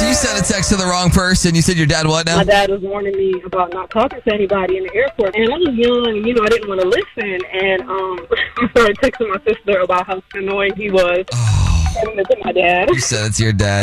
So you sent a text to the wrong person. You said your dad what now? My dad was warning me about not talking to anybody in the airport. And I was young, and, I didn't want to listen. And I started texting my sister about how annoying he was. Sending it to my dad. You sent it to your dad.